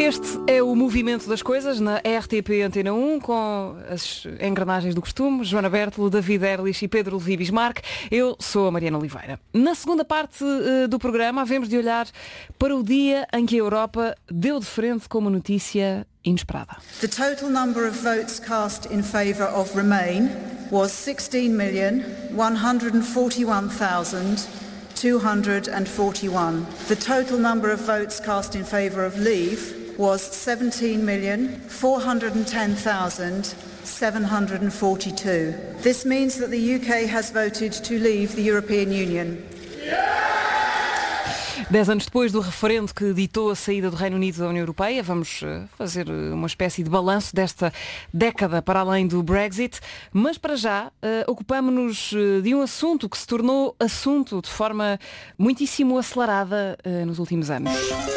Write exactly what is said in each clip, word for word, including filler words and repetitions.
Este é o movimento das coisas na R T P Antena um, com as engrenagens do costume, Joana Bertolo, David Erlich e Pedro Levi Bismarck. Eu sou a Mariana Oliveira. Na segunda parte uh, do programa, havemos de olhar para o dia em que a Europa deu de frente com uma notícia inesperada. The total number of votes cast in favour of Remain was sixteen million one hundred forty-one thousand two hundred forty-one. The total number of votes cast in favour of Leave was seventeen million four hundred ten thousand seven hundred forty-two. This means that the U K has voted to leave the European Union. Dez anos depois do referendo que ditou a saída do Reino Unido da União Europeia, vamos fazer uma espécie de balanço desta década para além do Brexit, mas para já uh, ocupamos-nos de um assunto que se tornou assunto de forma muitíssimo acelerada uh, nos últimos anos.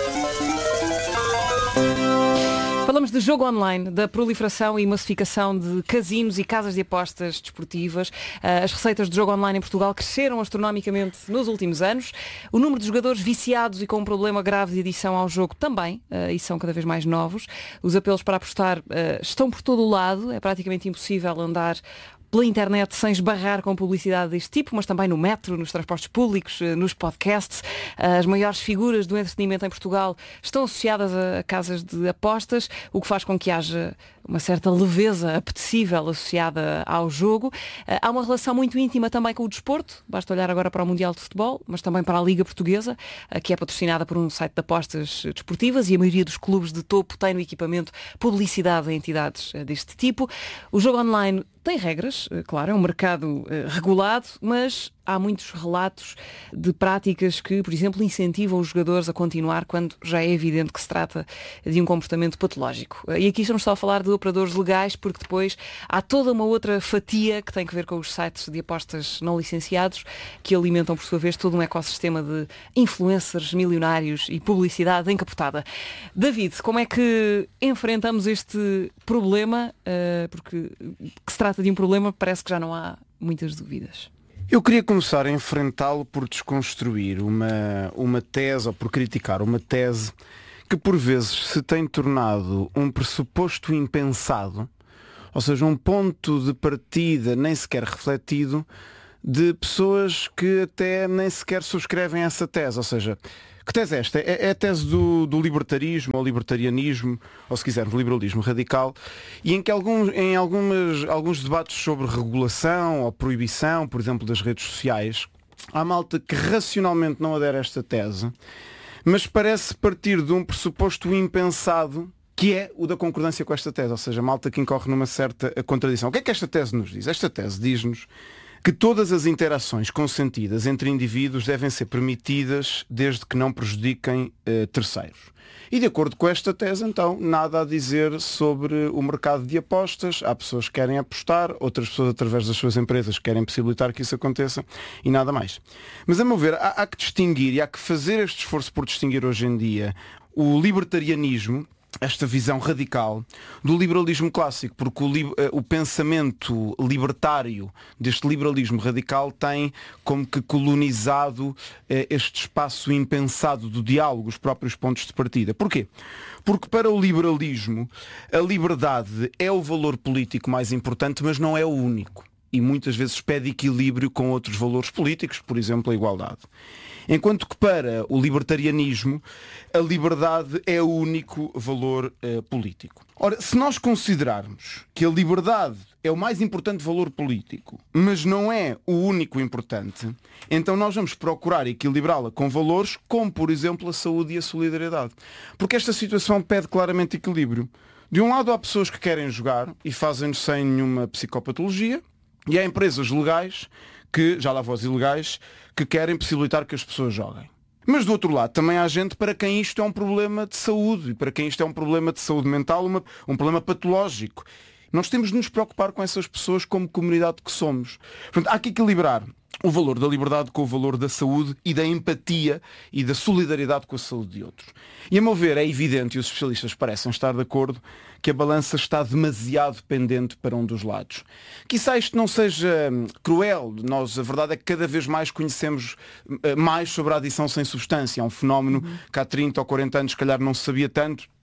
Falamos de jogo online, da proliferação e massificação de casinos e casas de apostas desportivas. As receitas de jogo online em Portugal cresceram astronomicamente nos últimos anos. O número de jogadores viciados e com um problema grave de adição ao jogo também, e são cada vez mais novos. Os apelos para apostar estão por todo o lado. É praticamente impossível andar pela internet sem esbarrar com publicidade deste tipo, mas também no metro, nos transportes públicos, nos podcasts. As maiores figuras do entretenimento em Portugal estão associadas a casas de apostas, o que faz com que haja uma certa leveza apetecível associada ao jogo. Há uma relação muito íntima também com o desporto, basta olhar agora para o Mundial de Futebol, mas também para a Liga Portuguesa, que é patrocinada por um site de apostas desportivas, e a maioria dos clubes de topo tem no equipamento publicidade a entidades deste tipo. O jogo online tem regras, claro, é um mercado regulado, mas há muitos relatos de práticas que, por exemplo, incentivam os jogadores a continuar quando já é evidente que se trata de um comportamento patológico. E aqui estamos só a falar de operadores legais, porque depois há toda uma outra fatia que tem que ver com os sites de apostas não licenciados, que alimentam, por sua vez, todo um ecossistema de influencers milionários e publicidade encapotada. David, como é que enfrentamos este problema? Uh, porque que se trata de um problema, parece que já não há muitas dúvidas. Eu queria começar a enfrentá-lo por desconstruir uma, uma tese, ou por criticar uma tese que por vezes se tem tornado um pressuposto impensado, ou seja, um ponto de partida nem sequer refletido de pessoas que até nem sequer subscrevem essa tese. Ou seja, que tese é esta? É, é a tese do, do libertarismo ou libertarianismo, ou se quisermos, liberalismo radical, e em que alguns, em algumas, alguns debates sobre regulação ou proibição, por exemplo, das redes sociais, há malta que racionalmente não adere a esta tese, mas parece partir de um pressuposto impensado, que é o da concordância com esta tese, ou seja, malta que incorre numa certa contradição. O que é que esta tese nos diz? Esta tese diz-nos que todas as interações consentidas entre indivíduos devem ser permitidas desde que não prejudiquem eh, terceiros. E de acordo com esta tese, então, nada a dizer sobre o mercado de apostas. Há pessoas que querem apostar, outras pessoas, através das suas empresas, querem possibilitar que isso aconteça, e nada mais. Mas, a meu ver, há, há que distinguir, e há que fazer este esforço por distinguir hoje em dia o libertarianismo, esta visão radical, do liberalismo clássico, porque o, li- o pensamento libertário deste liberalismo radical tem como que colonizado eh, este espaço impensado do diálogo, os próprios pontos de partida. Porquê? Porque para o liberalismo a liberdade é o valor político mais importante, mas não é o único. E muitas vezes pede equilíbrio com outros valores políticos, por exemplo, a igualdade. Enquanto que para o libertarianismo a liberdade é o único valor uh, político. Ora, se nós considerarmos que a liberdade é o mais importante valor político, mas não é o único importante, então nós vamos procurar equilibrá-la com valores como, por exemplo, a saúde e a solidariedade. Porque esta situação pede claramente equilíbrio. De um lado há pessoas que querem jogar e fazem-no sem nenhuma psicopatologia, e há empresas legais, que já lá vão as ilegais, que querem possibilitar que as pessoas joguem. Mas do outro lado também há gente para quem isto é um problema de saúde, e para quem isto é um problema de saúde mental, uma, um problema patológico. Nós temos de nos preocupar com essas pessoas como comunidade que somos. Portanto, há que equilibrar o valor da liberdade com o valor da saúde e da empatia e da solidariedade com a saúde de outros. E a meu ver é evidente, e os especialistas parecem estar de acordo, que a balança está demasiado pendente para um dos lados. Quizá isto não seja cruel, nós a verdade é que cada vez mais conhecemos mais sobre a adição sem substância, é um fenómeno uhum. que há trinta ou quarenta anos se calhar não se sabia tanto,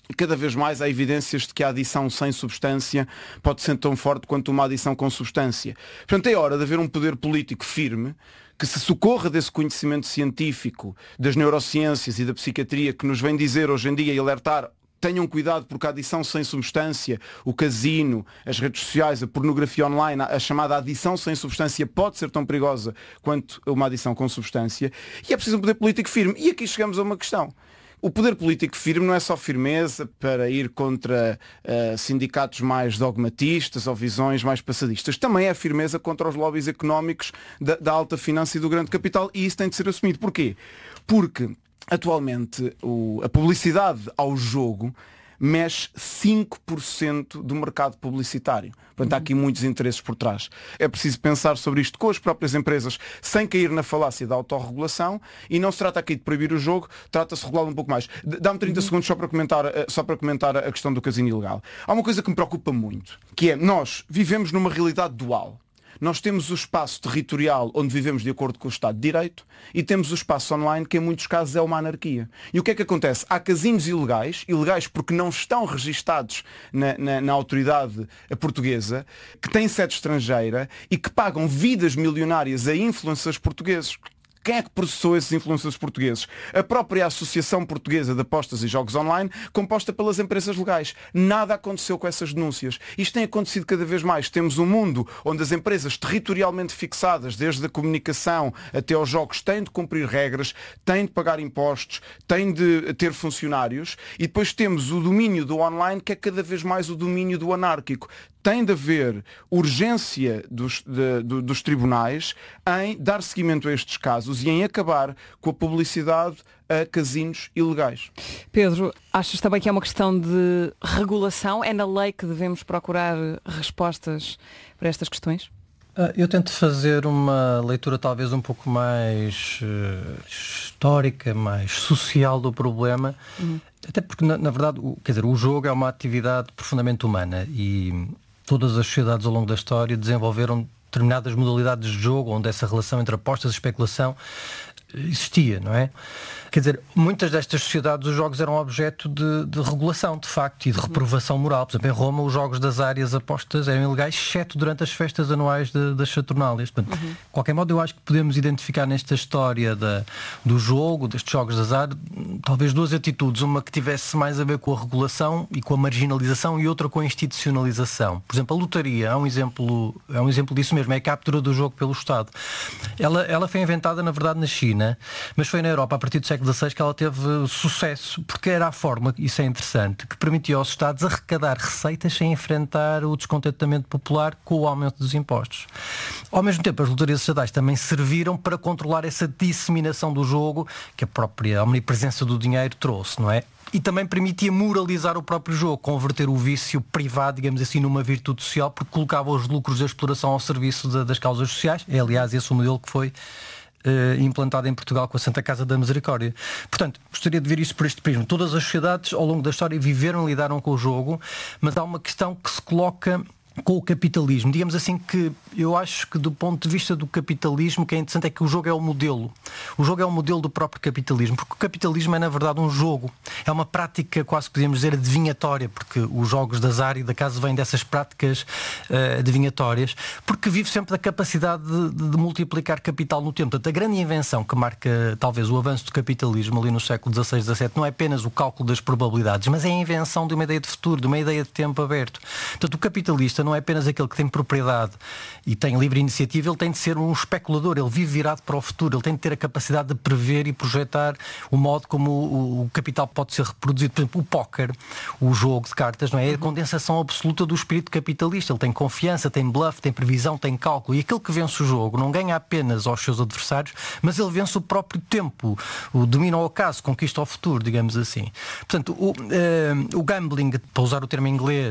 cada vez mais há evidências de que a adição sem substância pode ser tão forte quanto uma adição com substância. Portanto, é hora de haver um poder político firme que se socorra desse conhecimento científico, das neurociências e da psiquiatria que nos vem dizer hoje em dia e alertar: tenham cuidado porque a adição sem substância, o casino, as redes sociais, a pornografia online, a chamada adição sem substância pode ser tão perigosa quanto uma adição com substância, e é preciso um poder político firme. E aqui chegamos a uma questão. O poder político firme não é só firmeza para ir contra uh, sindicatos mais dogmatistas ou visões mais passadistas. Também é firmeza contra os lobbies económicos da, da alta finança e do grande capital, e isso tem de ser assumido. Porquê? Porque atualmente o, a publicidade ao jogo mexe cinco por cento do mercado publicitário. Portanto, há aqui muitos interesses por trás. É preciso pensar sobre isto com as próprias empresas, sem cair na falácia da autorregulação, e não se trata aqui de proibir o jogo, trata-se de regulá-lo um pouco mais. Dá-me trinta uhum. segundos só para, comentar, só para comentar a questão do casino ilegal. Há uma coisa que me preocupa muito, que é: nós vivemos numa realidade dual. Nós temos o espaço territorial onde vivemos de acordo com o Estado de Direito e temos o espaço online que em muitos casos é uma anarquia. E o que é que acontece? Há casinos ilegais, ilegais porque não estão registados na, na, na autoridade portuguesa, que têm sede estrangeira e que pagam vidas milionárias a influencers portugueses. Quem é que processou esses influencers portugueses? A própria Associação Portuguesa de Apostas e Jogos Online, composta pelas empresas legais. Nada aconteceu com essas denúncias. Isto tem acontecido cada vez mais. Temos um mundo onde as empresas territorialmente fixadas, desde a comunicação até aos jogos, têm de cumprir regras, têm de pagar impostos, têm de ter funcionários, e depois temos o domínio do online, que é cada vez mais o domínio do anárquico. Tem de haver urgência dos, de, de, dos tribunais em dar seguimento a estes casos e em acabar com a publicidade a casinos ilegais. Pedro, achas também que é uma questão de regulação? É na lei que devemos procurar respostas para estas questões? Eu tento fazer uma leitura talvez um pouco mais uh, histórica, mais social do problema, uhum. até porque, na, na verdade, o, quer dizer, o jogo é uma atividade profundamente humana e todas as sociedades ao longo da história desenvolveram determinadas modalidades de jogo onde essa relação entre apostas e especulação existia, não é? Quer dizer, muitas destas sociedades os jogos eram objeto de, de regulação, de facto, e de reprovação moral. Por exemplo, em Roma os jogos das áreas apostas eram ilegais, exceto durante as festas anuais de, das Saturnálias. Portanto, uhum. de qualquer modo, eu acho que podemos identificar nesta história da, do jogo, destes jogos de azar, talvez duas atitudes. Uma que tivesse mais a ver com a regulação e com a marginalização, e outra com a institucionalização. Por exemplo, a lotaria é um exemplo, é um exemplo disso mesmo, é a captura do jogo pelo Estado. Ela, ela foi inventada, na verdade, na China, mas foi na Europa, a partir do século dezasseis, que ela teve sucesso, porque era a forma, isso é interessante, que permitia aos Estados arrecadar receitas sem enfrentar o descontentamento popular com o aumento dos impostos. Ao mesmo tempo, as lotarias estatais também serviram para controlar essa disseminação do jogo que a própria omnipresença do dinheiro trouxe, não é? E também permitia moralizar o próprio jogo, converter o vício privado, digamos assim, numa virtude social, porque colocava os lucros da exploração ao serviço de, das causas sociais. É, aliás, esse o modelo que foi Uh, implantado em Portugal com a Santa Casa da Misericórdia. Portanto, gostaria de ver isso por este prisma. Todas as sociedades ao longo da história viveram e lidaram com o jogo, mas há uma questão que se coloca com o capitalismo. Digamos assim que eu acho que do ponto de vista do capitalismo o que é interessante é que o jogo é o modelo. O jogo é o modelo do próprio capitalismo, porque o capitalismo é na verdade um jogo. É uma prática quase podemos dizer adivinhatória, porque os jogos de azar e da casa vêm dessas práticas uh, adivinhatórias, porque vive sempre da capacidade de, de multiplicar capital no tempo. Portanto, a grande invenção que marca talvez o avanço do capitalismo ali no século dezasseis, dezassete não é apenas o cálculo das probabilidades, mas é a invenção de uma ideia de futuro, de uma ideia de tempo aberto. Portanto, o capitalista não é apenas aquele que tem propriedade e tem livre iniciativa, ele tem de ser um especulador, ele vive virado para o futuro, ele tem de ter a capacidade de prever e projetar o modo como o, o capital pode ser reproduzido. Por exemplo, o póquer, o jogo de cartas, não é? É a condensação absoluta do espírito capitalista. Ele tem confiança, tem bluff, tem previsão, tem cálculo, e aquele que vence o jogo não ganha apenas aos seus adversários, mas ele vence o próprio tempo, o domina o acaso, conquista o futuro, digamos assim. Portanto, o, uh, o gambling, para usar o termo em inglês,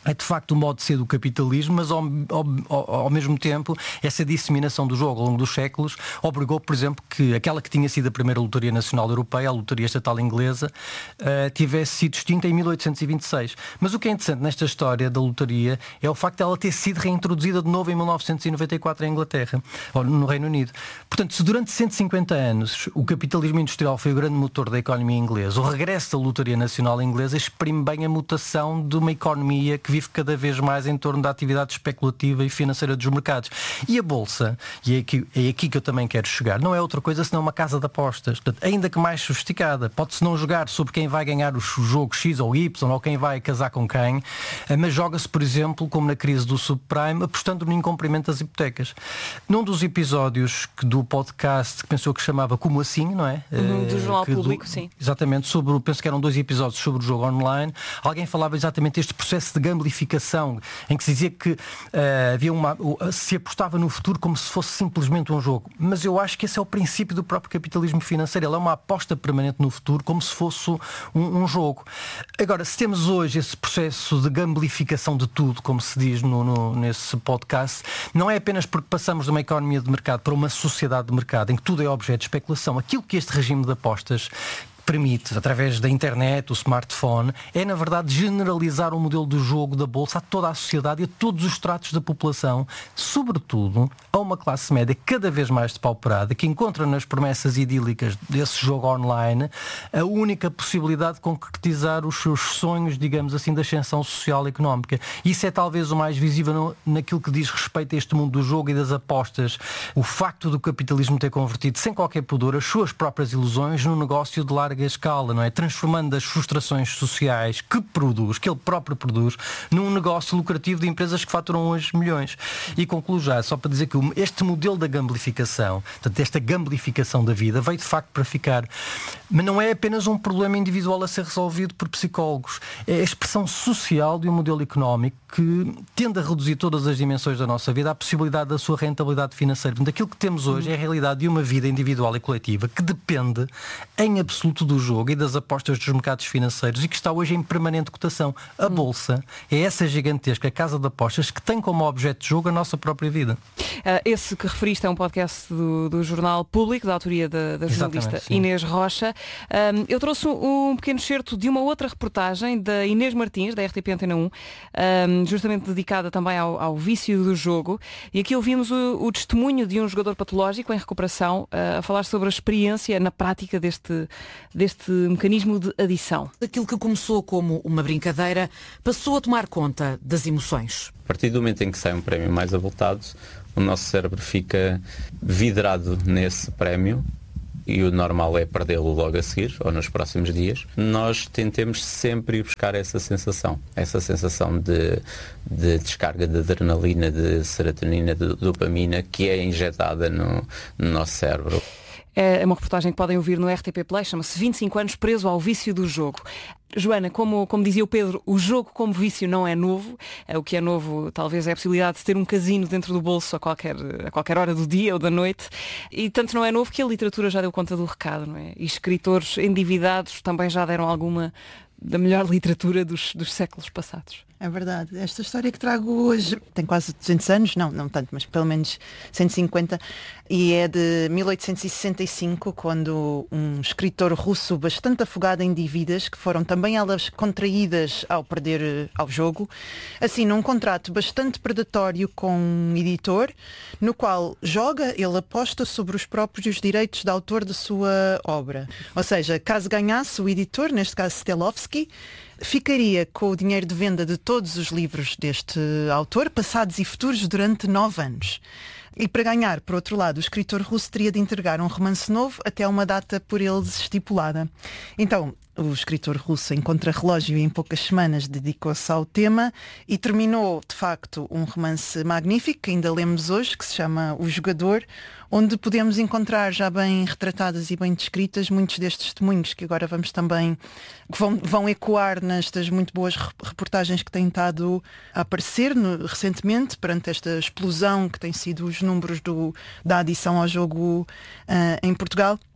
é de facto o modo de ser do capitalismo, mas ao, ao, ao mesmo tempo essa disseminação do jogo ao longo dos séculos obrigou, por exemplo, que aquela que tinha sido a primeira lotaria nacional europeia, a lotaria estatal inglesa, uh, tivesse sido extinta em mil oitocentos e vinte e seis. Mas o que é interessante nesta história da lotaria é o facto de ela ter sido reintroduzida de novo em mil novecentos e noventa e quatro em Inglaterra, ou no Reino Unido. Portanto, se durante cento e cinquenta anos o capitalismo industrial foi o grande motor da economia inglesa, o regresso da lotaria nacional inglesa exprime bem a mutação de uma economia que vive cada vez mais em torno da atividade especulativa e financeira dos mercados. E a Bolsa, e é aqui, é aqui que eu também quero chegar, não é outra coisa senão uma casa de apostas, portanto, ainda que mais sofisticada. Pode-se não jogar sobre quem vai ganhar o jogo X ou Y ou quem vai casar com quem, mas joga-se, por exemplo, como na crise do subprime, apostando no incumprimento das hipotecas. Num dos episódios que, do podcast que pensou que chamava Como Assim, não é? Uhum, do Jornal que, Público, do, sim. Exatamente, sobre, penso que eram dois episódios sobre o jogo online. Alguém falava exatamente deste processo de gamificação, em que se dizia que uh, havia uma, uh, se apostava no futuro como se fosse simplesmente um jogo. Mas eu acho que esse é o princípio do próprio capitalismo financeiro. Ele é uma aposta permanente no futuro como se fosse um, um jogo. Agora, se temos hoje esse processo de gamificação de tudo, como se diz no, no, nesse podcast, não é apenas porque passamos de uma economia de mercado para uma sociedade de mercado em que tudo é objeto de especulação. Aquilo que este regime de apostas permite, através da internet, o smartphone, é na verdade generalizar o modelo do jogo da Bolsa a toda a sociedade e a todos os estratos da população, sobretudo a uma classe média cada vez mais depauperada, que encontra nas promessas idílicas desse jogo online a única possibilidade de concretizar os seus sonhos, digamos assim, da ascensão social e económica. Isso é talvez o mais visível no, naquilo que diz respeito a este mundo do jogo e das apostas. O facto do capitalismo ter convertido, sem qualquer pudor, as suas próprias ilusões num negócio de larga escala, não é? Transformando as frustrações sociais que produz, que ele próprio produz, num negócio lucrativo de empresas que faturam hoje milhões. E concluo já, só para dizer que este modelo da gamificação, portanto, esta gamificação da vida, veio de facto para ficar. Mas não é apenas um problema individual a ser resolvido por psicólogos. É a expressão social de um modelo económico que tende a reduzir todas as dimensões da nossa vida à possibilidade da sua rentabilidade financeira. Portanto, aquilo que temos hoje é a realidade de uma vida individual e coletiva que depende em absoluto do jogo e das apostas dos mercados financeiros e que está hoje em permanente cotação. A Bolsa é essa gigantesca casa de apostas que tem como objeto de jogo a nossa própria vida. Uh, esse que referiste é um podcast do, do Jornal Público, da autoria da, da jornalista Inês Rocha. Um, eu trouxe um, um pequeno excerto de uma outra reportagem da Inês Martins, da R T P Antena um, um, justamente dedicada também ao, ao vício do jogo. E aqui ouvimos o, o testemunho de um jogador patológico em recuperação uh, a falar sobre a experiência na prática deste deste mecanismo de adição. Aquilo que começou como uma brincadeira passou a tomar conta das emoções. A partir do momento em que sai um prémio mais avultado, o nosso cérebro fica vidrado nesse prémio e o normal é perdê-lo logo a seguir ou nos próximos dias. Nós tentemos sempre ir buscar essa sensação, essa sensação de, de descarga de adrenalina, de serotonina, de dopamina que é injetada no, no nosso cérebro. É uma reportagem que podem ouvir no R T P Play, chama-se vinte e cinco anos preso ao vício do jogo. Joana, como, como dizia o Pedro, o jogo como vício não é novo. O que é novo talvez é a possibilidade de ter um casino dentro do bolso a qualquer, a qualquer hora do dia ou da noite. E tanto não é novo que a literatura já deu conta do recado, não é? E escritores endividados também já deram alguma da melhor literatura dos, dos séculos passados. É verdade. Esta história que trago hoje tem quase duzentos anos, não, não tanto, mas pelo menos cento e cinquenta, e é de mil oitocentos e sessenta e cinco, quando um escritor russo bastante afogado em dívidas, que foram também elas contraídas ao perder ao jogo, assina um contrato bastante predatório com um editor, no qual joga, ele aposta sobre os próprios direitos de autor da sua obra. Ou seja, caso ganhasse o editor, neste caso Stelovsky, ficaria com o dinheiro de venda de todos os livros deste autor, passados e futuros, durante nove anos. E para ganhar, por outro lado, o escritor russo teria de entregar um romance novo até uma data por eles estipulada. Então, o escritor russo, em contrarrelógio, em poucas semanas dedicou-se ao tema e terminou, de facto, um romance magnífico, que ainda lemos hoje, que se chama O Jogador, onde podemos encontrar já bem retratadas e bem descritas muitos destes testemunhos que agora vamos também, que vão, vão ecoar nestas muito boas reportagens que têm estado a aparecer no, recentemente, perante esta explosão que têm sido os números do, da adição ao jogo uh, em Portugal.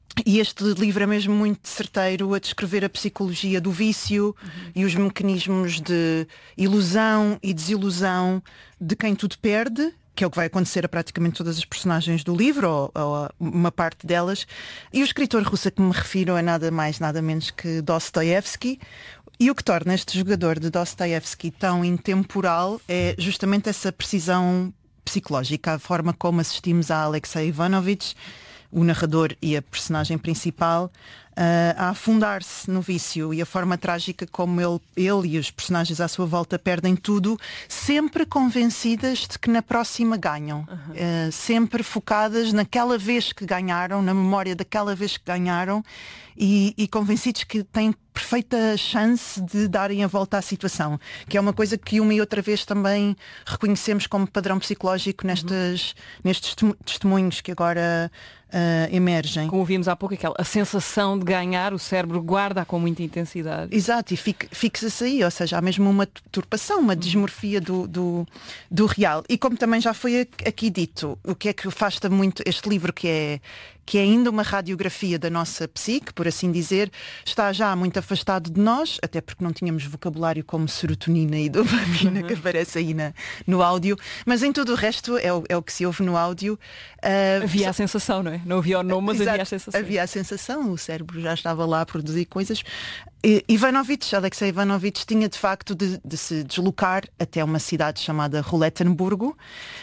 E este livro é mesmo muito certeiro a descrever a psicologia do vício uhum. e os mecanismos de ilusão e desilusão de quem tudo perde, que é o que vai acontecer a praticamente todas as personagens do livro, ou, ou uma parte delas. E o escritor russo a que me refiro é nada mais, nada menos que Dostoiévski. E o que torna este jogador de Dostoiévski tão intemporal é justamente essa precisão psicológica, a forma como assistimos a Alexei Ivanovich, o narrador e a personagem principal, uh, a afundar-se no vício, e a forma trágica como ele, ele e os personagens à sua volta perdem tudo, sempre convencidas de que na próxima ganham. Uhum. Uh, sempre focadas naquela vez que ganharam, na memória daquela vez que ganharam, e, e convencidos que têm perfeita chance de darem a volta à situação, que é uma coisa que uma e outra vez também reconhecemos como padrão psicológico nestes, uhum. nestes testemunhos que agora uh, emergem. Como vimos há pouco, aquela, a sensação de ganhar, o cérebro guarda com muita intensidade. Exato, e fixa-se aí, ou seja, há mesmo uma turpação, uma desmorfia do, do, do real. E como também já foi aqui dito, o que é que afasta muito este livro, que é que é ainda uma radiografia da nossa psique, por assim dizer, está já muito afastado de nós, até porque não tínhamos vocabulário como serotonina e dopamina, uhum. que aparece aí na, no áudio, mas em tudo o resto é o, é o que se ouve no áudio. Uh, havia a sensação, não é? Não havia o nome, mas Exato, havia a sensação. Havia a sensação, o cérebro já estava lá a produzir coisas. E, Ivanovich, Alexei Ivanovich, tinha de facto de, de se deslocar até uma cidade chamada Ruletenburgo,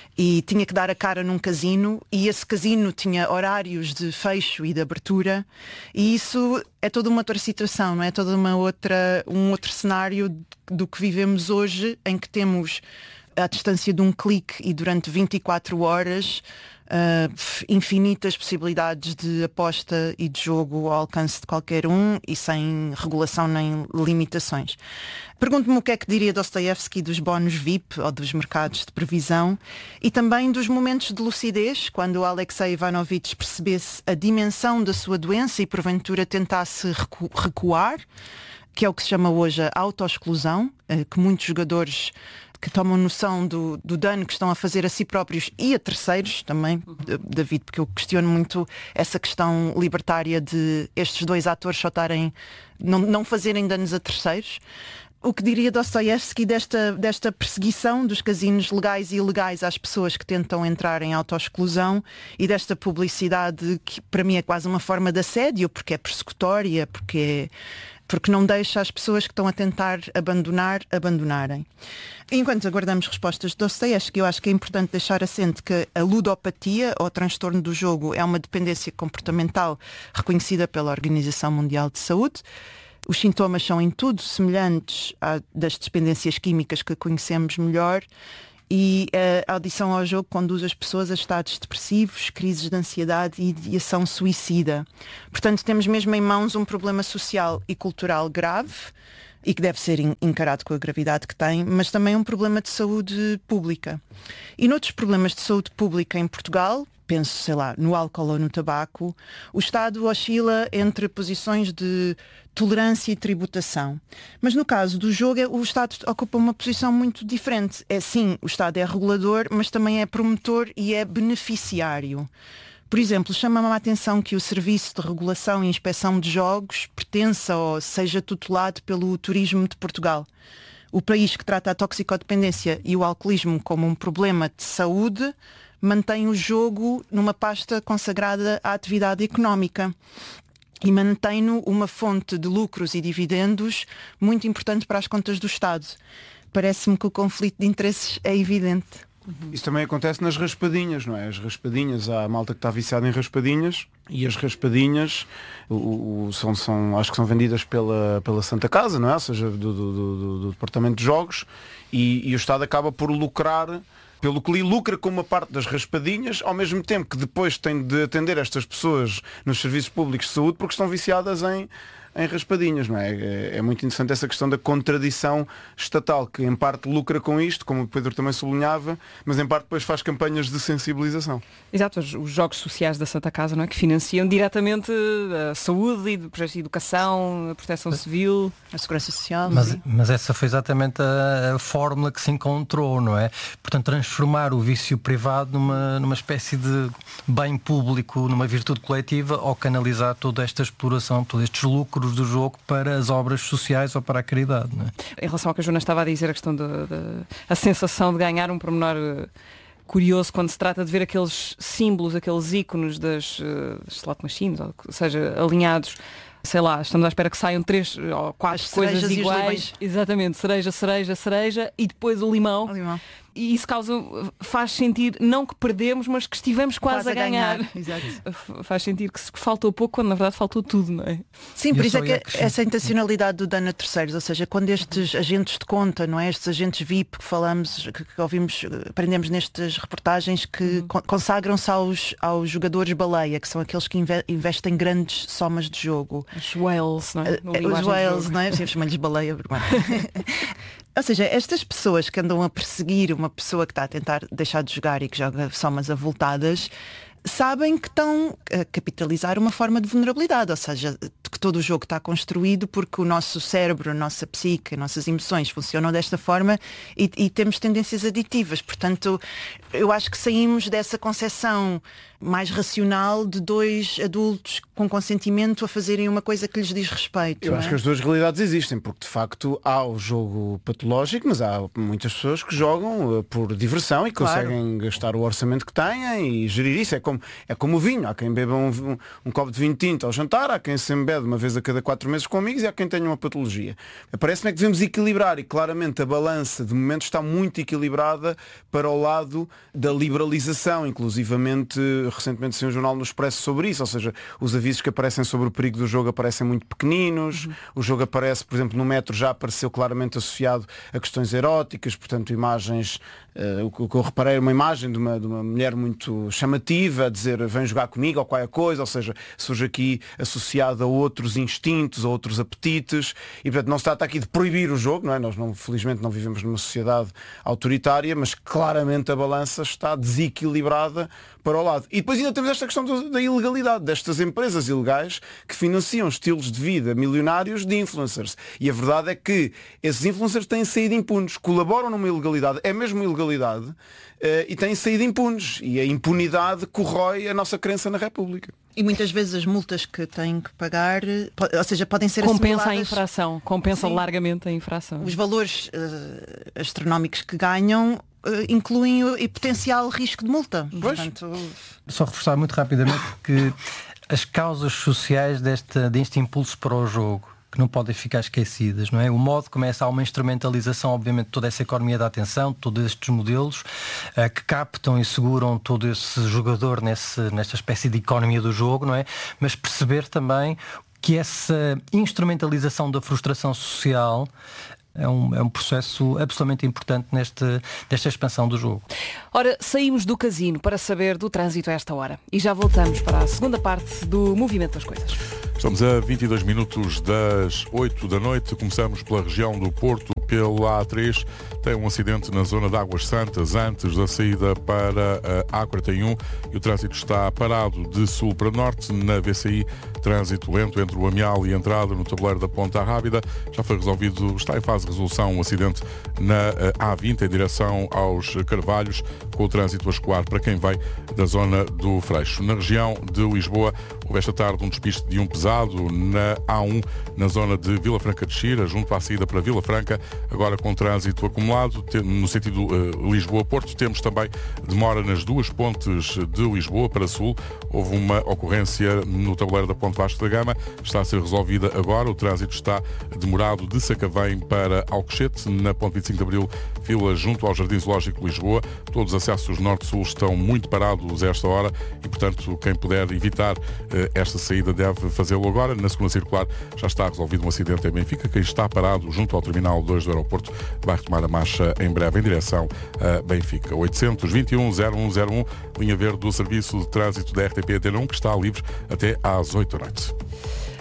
e tinha que dar a cara num casino, e esse casino tinha horários de fecho e de abertura, e isso é toda uma outra situação, não é? Toda uma outra, um outro cenário do que vivemos hoje, em que temos à distância de um clique e durante vinte e quatro horas Uh, infinitas possibilidades de aposta e de jogo ao alcance de qualquer um e sem regulação nem limitações. Pergunto-me o que é que diria Dostoiévski dos bónus V I P ou dos mercados de previsão, e também dos momentos de lucidez, quando Alexei Ivanovich percebesse a dimensão da sua doença e porventura tentasse recu- recuar, que é o que se chama hoje a autoexclusão, uh, que muitos jogadores que tomam noção do, do dano que estão a fazer a si próprios e a terceiros também, David, porque eu questiono muito essa questão libertária de estes dois atores só estarem, não, não fazerem danos a terceiros. O que diria Dostoiévski desta, desta perseguição dos casinos legais e ilegais às pessoas que tentam entrar em autoexclusão, e desta publicidade que para mim é quase uma forma de assédio, porque é persecutória, porque é porque não deixa as pessoas que estão a tentar abandonar, abandonarem. Enquanto aguardamos respostas de Dostoiévski, eu acho que é importante deixar assente que a ludopatia, ou transtorno do jogo, é uma dependência comportamental reconhecida pela Organização Mundial de Saúde. Os sintomas são em tudo semelhantes às das dependências químicas que conhecemos melhor, e a adição ao jogo conduz as pessoas a estados depressivos, crises de ansiedade e ideação suicida. Portanto, temos mesmo em mãos um problema social e cultural grave, e que deve ser encarado com a gravidade que tem, mas também um problema de saúde pública. E noutros problemas de saúde pública em Portugal, penso, sei lá, no álcool ou no tabaco, o Estado oscila entre posições de tolerância e tributação. Mas no caso do jogo, o Estado ocupa uma posição muito diferente. É sim, o Estado é regulador, mas também é promotor e é beneficiário. Por exemplo, chama-me a atenção que o Serviço de Regulação e Inspeção de Jogos pertença ou seja tutelado pelo Turismo de Portugal. O país que trata a toxicodependência e o alcoolismo como um problema de saúde mantém o jogo numa pasta consagrada à atividade económica e mantém-no uma fonte de lucros e dividendos muito importante para as contas do Estado. Parece-me que o conflito de interesses é evidente. Isso também acontece nas raspadinhas, não é? As raspadinhas, há a malta que está viciada em raspadinhas, e as raspadinhas o, o, são, são, acho que são vendidas pela, pela Santa Casa, não é? Ou seja, do, do, do, do Departamento de Jogos, e, e o Estado acaba por lucrar, pelo que lhe lucra com uma parte das raspadinhas, ao mesmo tempo que depois tem de atender estas pessoas nos serviços públicos de saúde porque estão viciadas em, em raspadinhas, não é? É, é muito interessante essa questão da contradição estatal, que em parte lucra com isto, como o Pedro também sublinhava, mas em parte depois faz campanhas de sensibilização. Exato, os, os jogos sociais da Santa Casa, não é? Que financiam diretamente a saúde, e projetos de educação, a proteção civil, a segurança social. Mas, mas essa foi exatamente a, a fórmula que se encontrou, não é? Portanto, transformar o vício privado numa, numa espécie de bem público, numa virtude coletiva, ou canalizar toda esta exploração, todos estes lucros do jogo para as obras sociais ou para a caridade, não é? Em relação ao que a Joana estava a dizer, a questão da, da a sensação de ganhar, um pormenor uh, curioso quando se trata de ver aqueles símbolos, aqueles ícones das uh, slot machines, ou seja, alinhados, sei lá, estamos à espera que saiam três ou quatro As coisas iguais. Exatamente, cereja, cereja, cereja e depois o limão. O limão. E isso causa, faz sentir, não que perdemos, mas que estivemos quase, quase a ganhar. ganhar. Exato. Faz sentir que faltou pouco, quando na verdade faltou tudo, não é? Sim, por isso é que essa intencionalidade do dano a terceiros, ou seja, quando estes agentes de conta, não é? Estes agentes V I P que falamos, que, que ouvimos, aprendemos nestas reportagens, que uhum. consagram-se aos, aos jogadores baleia, que são aqueles que inve investem grandes somas de jogo. Os whales, não é? Os whales, não é? Chamamos-lhes baleia. Ou seja, estas pessoas que andam a perseguir uma pessoa que está a tentar deixar de jogar e que joga somas avultadas, sabem que estão a capitalizar uma forma de vulnerabilidade, ou seja, que todo o jogo está construído porque o nosso cérebro, a nossa psique, as nossas emoções funcionam desta forma e, e temos tendências aditivas. Portanto, eu acho que saímos dessa concepção mais racional de dois adultos com consentimento a fazerem uma coisa que lhes diz respeito. Eu acho é? que as duas realidades existem, porque de facto há o jogo patológico, mas há muitas pessoas que jogam uh, por diversão e Claro. conseguem gastar o orçamento que têm e gerir isso. É como, é como o vinho. Há quem beba um, um, um copo de vinho tinto ao jantar, há quem se embebe uma vez a cada quatro meses com amigos e há quem tenha uma patologia. Parece-me é que devemos equilibrar e claramente a balança de momento está muito equilibrada para o lado da liberalização, inclusivamente recentemente saiu um jornal no Expresso sobre isso, ou seja, os avisos que aparecem sobre o perigo do jogo aparecem muito pequeninos, uhum. o jogo aparece, por exemplo, no metro já apareceu claramente associado a questões eróticas, portanto imagens, uh, o que eu reparei, uma imagem de uma, de uma mulher muito chamativa a dizer vem jogar comigo ou qualquer coisa, ou seja, surge aqui associado a outros instintos, a outros apetites e portanto não se trata aqui de proibir o jogo, não é? Nós não, felizmente não vivemos numa sociedade autoritária, mas claramente a balança está desequilibrada para o lado. E depois ainda temos esta questão do, da ilegalidade, destas empresas ilegais que financiam estilos de vida milionários de influencers. E a verdade é que esses influencers têm saído impunes, colaboram numa ilegalidade, é mesmo ilegalidade, uh, e têm saído impunes. E a impunidade corrói a nossa crença na República. E muitas vezes as multas que têm que pagar, ou seja, podem ser compensa assimiladas... a infração, compensa Sim. largamente a infração. Os valores uh, astronómicos que ganham uh, incluem o e potencial risco de multa. Portanto... Só reforçar muito rapidamente que as causas sociais desta, deste impulso para o jogo, que não podem ficar esquecidas, não é? O modo começa a uma instrumentalização, obviamente, de toda essa economia da atenção, todos estes modelos uh, que captam e seguram todo esse jogador nesse, nesta espécie de economia do jogo, não é? Mas perceber também que essa instrumentalização da frustração social É um, é um processo absolutamente importante neste, nesta expansão do jogo. Ora, saímos do casino para saber do trânsito a esta hora. E já voltamos para a segunda parte do Movimento das Coisas. Estamos a vinte e dois minutos das oito da noite. Começamos pela região do Porto, pela A três. Tem um acidente na zona de Águas Santas, antes da saída para a A quarenta e um. E o trânsito está parado de sul para norte. Na V C I, trânsito lento entre o Amial e a entrada no tabuleiro da Ponta Rábida. Já foi resolvido, está em fase de resolução, um acidente na A vinte, em direção aos Carvalhos, com o trânsito a escoar para quem vem da zona do Freixo. Na região de Lisboa, houve esta tarde um despiste de um pesado na A um, na zona de Vila Franca de Xira, junto à saída para Vila Franca, agora com trânsito acumulado no sentido uh, Lisboa-Porto. Temos também demora nas duas pontes de Lisboa para sul. Houve uma ocorrência no tabuleiro da Ponte Vasco da Gama, está a ser resolvida agora. O trânsito está demorado de Sacavém para Alcochete, na Ponte vinte e cinco de Abril, fila junto ao Jardim Zoológico de Lisboa. Todos os acessos norte-sul estão muito parados a esta hora e, portanto, quem puder evitar uh, esta saída deve fazê-lo agora. Na segunda circular já está resolvido um acidente em Benfica. Quem está parado junto ao Terminal dois do aeroporto vai retomar a marcha em breve em direção a Benfica. oitocentos e vinte e um, zero um zero um, linha verde do Serviço de Trânsito da R T P Antena um, que está livre até às oito da noite.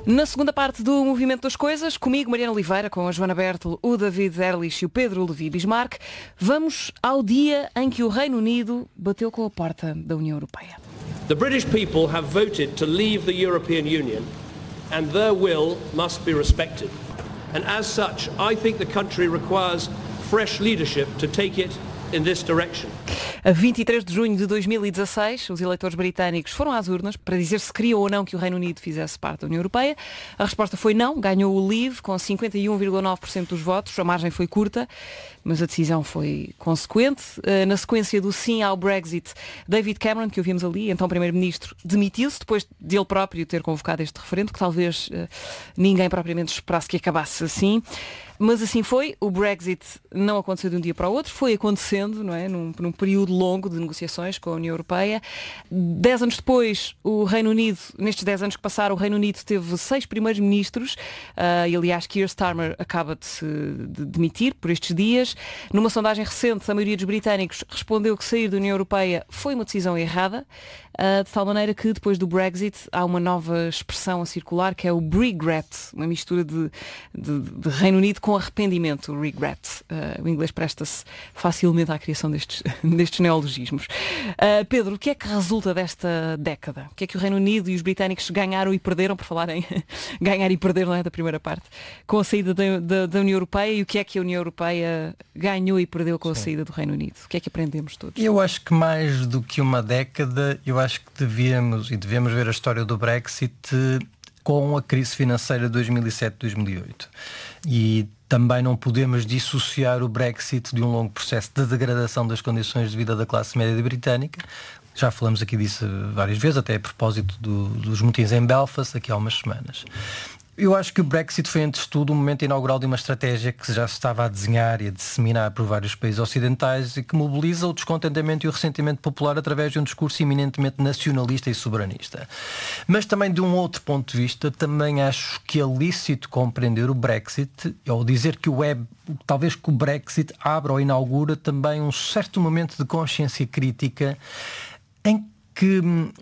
Na segunda parte do Movimento das Coisas, comigo, Mariana Oliveira, com a Joana Bertel, o David Erlich e o Pedro Levi Bismarck, vamos ao dia em que o Reino Unido bateu com a porta da União Europeia. The British people have voted to leave the European Union and their will must be respected. And as such, I think the country requires fresh leadership to take it in this direction. A vinte e três de junho de dois mil e dezasseis, os eleitores britânicos foram às urnas para dizer se queriam ou não que o Reino Unido fizesse parte da União Europeia. A resposta foi não, ganhou o Leave com cinquenta e um vírgula nove por cento dos votos, a margem foi curta, mas a decisão foi consequente. Na sequência do sim ao Brexit, David Cameron, que ouvimos ali, então primeiro-ministro, demitiu-se depois de ele próprio ter convocado este referendo, que talvez uh, ninguém propriamente esperasse que acabasse assim. Mas assim foi, o Brexit não aconteceu de um dia para o outro, foi acontecendo, não é? Num, num período longo de negociações com a União Europeia. Dez anos depois, o Reino Unido, nestes dez anos que passaram, o Reino Unido teve seis primeiros ministros, uh, e aliás Keir Starmer acaba de se de demitir por estes dias. Numa sondagem recente, a maioria dos britânicos respondeu que sair da União Europeia foi uma decisão errada, uh, de tal maneira que depois do Brexit há uma nova expressão a circular, que é o regret, uma mistura de, de, de Reino Unido com arrependimento, o regret. Uh, o inglês presta-se facilmente à criação destes, destes neologismos. Uh, Pedro, o que é que resulta desta década? O que é que o Reino Unido e os britânicos ganharam e perderam, por falar em ganhar e perder, não é, da primeira parte, com a saída da, da, da União Europeia, e o que é que a União Europeia ganhou e perdeu com a saída do Reino Unido? O que é que aprendemos todos? Eu acho que mais do que uma década, eu acho que devíamos e devemos ver a história do Brexit com a crise financeira de dois mil e sete, dois mil e oito. E também não podemos dissociar o Brexit de um longo processo de degradação das condições de vida da classe média britânica. Já falamos aqui disso várias vezes, até a propósito do, dos motins em Belfast, aqui há umas semanas. Eu acho que o Brexit foi, antes de tudo, um momento inaugural de uma estratégia que já se estava a desenhar e a disseminar por vários países ocidentais e que mobiliza o descontentamento e o ressentimento popular através de um discurso eminentemente nacionalista e soberanista. Mas também, de um outro ponto de vista, também acho que é lícito compreender o Brexit, ou dizer que o web, talvez que o Brexit abra ou inaugura também um certo momento de consciência crítica em que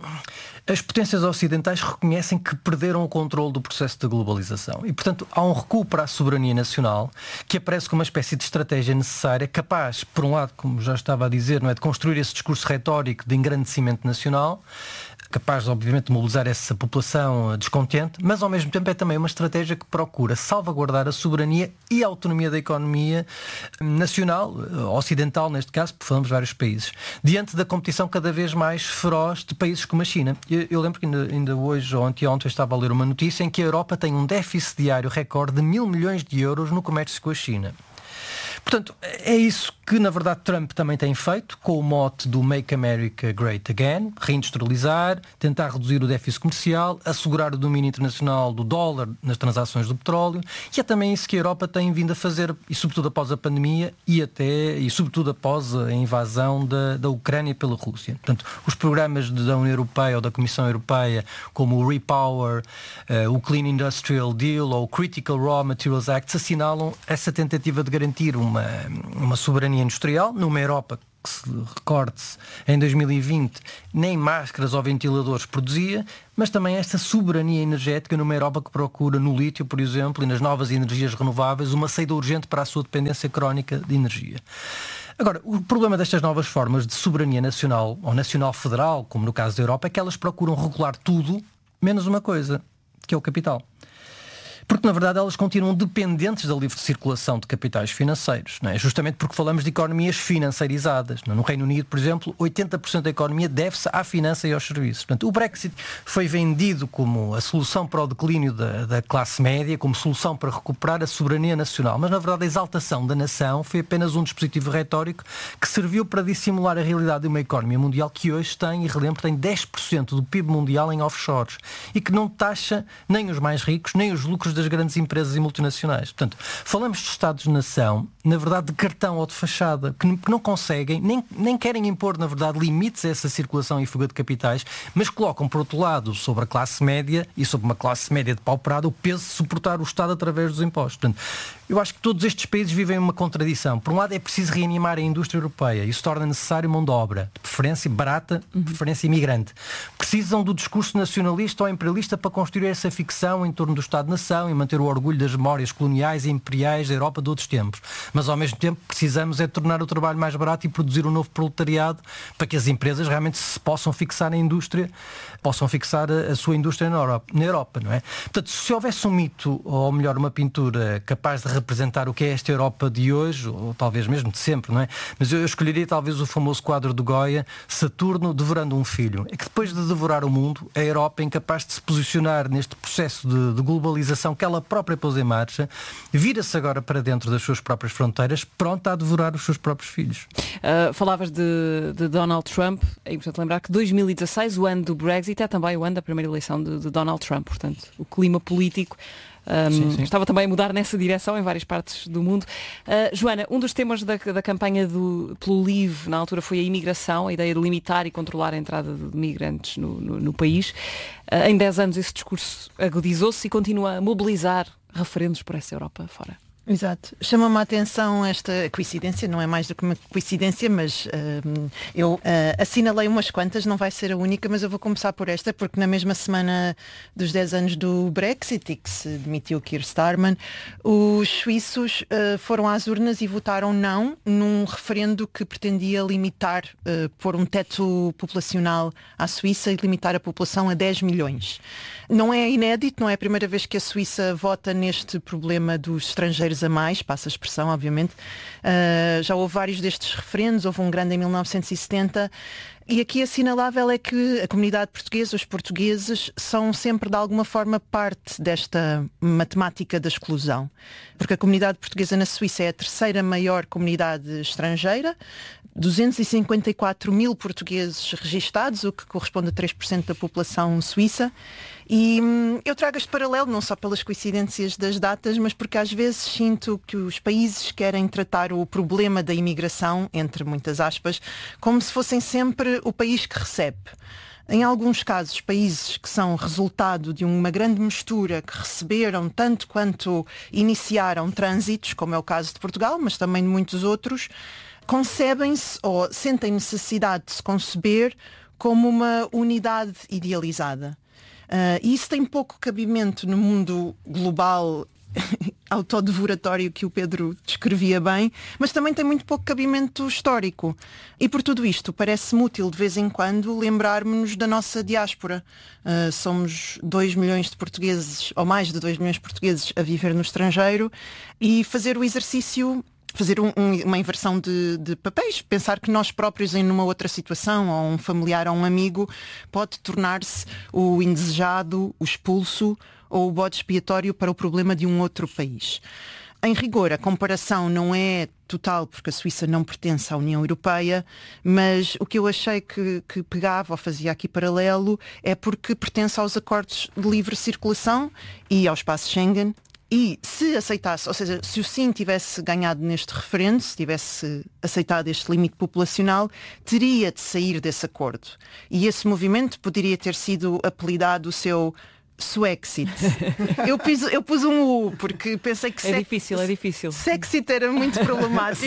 as potências ocidentais reconhecem que perderam o controle do processo de globalização. E, portanto, há um recuo para a soberania nacional que aparece como uma espécie de estratégia necessária, capaz, por um lado, como já estava a dizer, não é, de construir esse discurso retórico de engrandecimento nacional, capaz, obviamente, de mobilizar essa população descontente, mas, ao mesmo tempo, é também uma estratégia que procura salvaguardar a soberania e a autonomia da economia nacional, ocidental, neste caso, porque falamos de vários países, diante da competição cada vez mais feroz de países como a China. Eu, eu lembro que ainda, ainda hoje, ou anteontem, estava a ler uma notícia em que a Europa tem um déficit diário recorde de mil milhões de euros no comércio com a China. Portanto, é isso que, na verdade, Trump também tem feito, com o mote do Make America Great Again, reindustrializar, tentar reduzir o déficit comercial, assegurar o domínio internacional do dólar nas transações do petróleo, e é também isso que a Europa tem vindo a fazer, e sobretudo após a pandemia, e até, e sobretudo após a invasão da, da Ucrânia pela Rússia. Portanto, os programas da União Europeia ou da Comissão Europeia, como o Repower, uh, o Clean Industrial Deal ou o Critical Raw Materials Act, assinalam essa tentativa de garantir uma Uma, uma soberania industrial numa Europa que, se recorde-se, em dois mil e vinte nem máscaras ou ventiladores produzia, mas também esta soberania energética numa Europa que procura no lítio, por exemplo, e nas novas energias renováveis, uma saída urgente para a sua dependência crónica de energia. Agora, o problema destas novas formas de soberania nacional ou nacional federal, como no caso da Europa, é que elas procuram regular tudo menos uma coisa, que é o capital. Porque, na verdade, elas continuam dependentes da livre circulação de capitais financeiros, não é? Justamente porque falamos de economias financeirizadas. No Reino Unido, por exemplo, oitenta por cento da economia deve-se à finança e aos serviços. Portanto, o Brexit foi vendido como a solução para o declínio da, da classe média, como solução para recuperar a soberania nacional. Mas, na verdade, a exaltação da nação foi apenas um dispositivo retórico que serviu para dissimular a realidade de uma economia mundial que hoje tem, e relembro, tem dez por cento do P I B mundial em offshores e que não taxa nem os mais ricos, nem os lucros das grandes empresas e multinacionais. Portanto, falamos de Estados-nação na verdade, de cartão ou de fachada, que não conseguem, nem, nem querem impor, na verdade, limites a essa circulação e fuga de capitais, mas colocam, por outro lado, sobre a classe média e sobre uma classe média depauperada, o peso de suportar o Estado através dos impostos. Portanto, eu acho que todos estes países vivem uma contradição. Por um lado, é preciso reanimar a indústria europeia. Isso torna necessário mão de obra, de preferência barata, de preferência imigrante. Precisam do discurso nacionalista ou imperialista para construir essa ficção em torno do Estado-nação e manter o orgulho das memórias coloniais e imperiais da Europa de outros tempos. Mas, ao mesmo tempo, precisamos é tornar o trabalho mais barato e produzir um novo proletariado para que as empresas realmente se possam fixar na indústria, possam fixar a, a sua indústria na Europa, na Europa, não é? Portanto, se houvesse um mito, ou melhor, uma pintura capaz de representar o que é esta Europa de hoje, ou talvez mesmo de sempre, não é? Mas eu escolheria talvez o famoso quadro de Goya, Saturno devorando um filho. É que depois de devorar o mundo, a Europa é incapaz de se posicionar neste processo de, de globalização que ela própria pôs em marcha, vira-se agora para dentro das suas próprias fronteiras, pronta a devorar os seus próprios filhos. Uh, falavas de, de Donald Trump. É importante lembrar que dois mil e dezasseis, o ano do Brexit, é também o ano da primeira eleição de, de Donald Trump. Portanto, o clima político Um, sim, sim. estava também a mudar nessa direção em várias partes do mundo. Uh, Joana, um dos temas da, da campanha do, pelo Leave na altura foi a imigração, a ideia de limitar e controlar a entrada de migrantes no, no, no país. Uh, em dez anos esse discurso agudizou-se e continua a mobilizar referendos por essa Europa fora. Exato. Chama-me a atenção esta coincidência, não é mais do que uma coincidência, mas uh, eu uh, assinalei umas quantas, não vai ser a única, mas eu vou começar por esta, porque na mesma semana dos dez anos do Brexit e que se demitiu Keir Starmer, os suíços uh, foram às urnas e votaram não num referendo que pretendia limitar, uh, pôr um teto populacional à Suíça e limitar a população a dez milhões. Não é inédito, não é a primeira vez que a Suíça vota neste problema dos estrangeiros a mais, passa a expressão, obviamente. Uh, já houve vários destes referendos, houve um grande em mil novecentos e setenta. E aqui assinalável é que a comunidade portuguesa, os portugueses, são sempre de alguma forma parte desta matemática da exclusão. Porque a comunidade portuguesa na Suíça é a terceira maior comunidade estrangeira, duzentos e cinquenta e quatro mil portugueses registados, o que corresponde a três por cento da população suíça. E hum, eu trago este paralelo não só pelas coincidências das datas, mas porque às vezes sinto que os países querem tratar o problema da imigração, entre muitas aspas, como se fossem sempre o país que recebe. Em alguns casos, países que são resultado de uma grande mistura, que receberam tanto quanto iniciaram trânsitos, como é o caso de Portugal, mas também de muitos outros, concebem-se ou sentem necessidade de se conceber como uma unidade idealizada. Uh, e isso tem pouco cabimento no mundo global autodevoratório que o Pedro descrevia bem, mas também tem muito pouco cabimento histórico. E por tudo isto, parece-me útil de vez em quando lembrarmos-nos da nossa diáspora. Uh, somos dois milhões de portugueses, ou mais de dois milhões de portugueses a viver no estrangeiro, e fazer o exercício, fazer um, um, uma inversão de, de papéis, pensar que nós próprios em numa outra situação, ou um familiar ou um amigo, pode tornar-se o indesejado, o expulso ou o bode expiatório para o problema de um outro país. Em rigor, a comparação não é total, porque a Suíça não pertence à União Europeia, mas o que eu achei que, que pegava ou fazia aqui paralelo é porque pertence aos acordos de livre circulação e ao espaço Schengen. E se aceitasse, ou seja, se o sim tivesse ganhado neste referendo, se tivesse aceitado este limite populacional, teria de sair desse acordo. E esse movimento poderia ter sido apelidado o seu Swexit. Eu pus, eu pus um U, porque pensei que... É sex... difícil, é difícil. Sexit era muito problemático.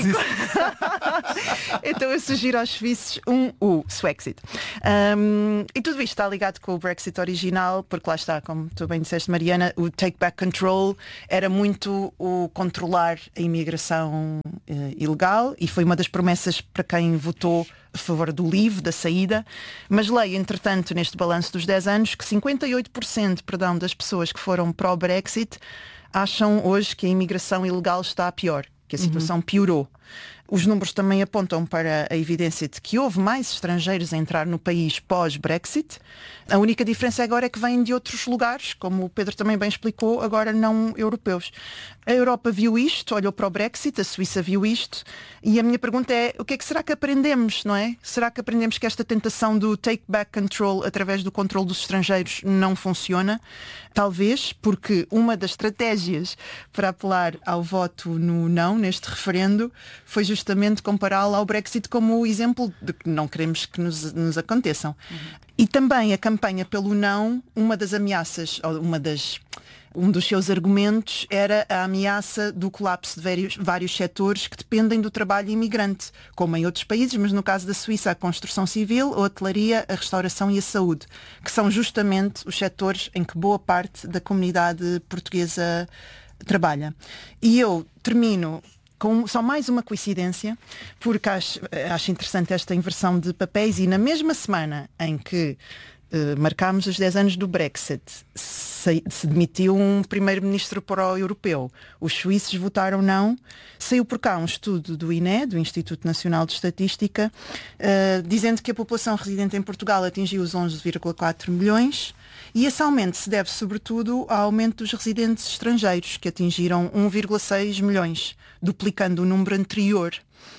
Então eu sugiro aos suíços um U, Swexit. Um, e tudo isto está ligado com o Brexit original, porque lá está, como tu bem disseste, Mariana, o Take Back Control era muito o controlar a imigração uh, ilegal, e foi uma das promessas para quem votou a favor do Leave, da saída, mas leio, entretanto, neste balanço dos dez anos, que cinquenta e oito por cento perdão, das pessoas que foram pró-Brexit acham hoje que a imigração ilegal está pior, que a situação uhum. piorou. Os números também apontam para a evidência de que houve mais estrangeiros a entrar no país pós-Brexit. A única diferença agora é que vêm de outros lugares, como o Pedro também bem explicou, agora não europeus. A Europa viu isto, olhou para o Brexit, a Suíça viu isto, e a minha pergunta é, o que é que será que aprendemos, não é? Será que aprendemos que esta tentação do take back control através do controle dos estrangeiros não funciona? Talvez, porque uma das estratégias para apelar ao voto no não, neste referendo, foi justamente compará-lo ao Brexit como o exemplo de que não queremos que nos, nos aconteçam. Uhum. E também a campanha pelo não, uma das ameaças, ou uma das... Um dos seus argumentos era a ameaça do colapso de vários, vários setores que dependem do trabalho imigrante, como em outros países, mas no caso da Suíça a construção civil, a hotelaria, a restauração e a saúde, que são justamente os setores em que boa parte da comunidade portuguesa trabalha. E eu termino com só mais uma coincidência, porque acho, acho interessante esta inversão de papéis, e na mesma semana em que Uh, marcámos os dez anos do Brexit, se, se demitiu um primeiro-ministro pró-europeu, os suíços votaram não, saiu por cá um estudo do I N E, do Instituto Nacional de Estatística, uh, dizendo que a população residente em Portugal atingiu os onze vírgula quatro milhões, e esse aumento se deve sobretudo ao aumento dos residentes estrangeiros, que atingiram um vírgula seis milhões, duplicando o número anterior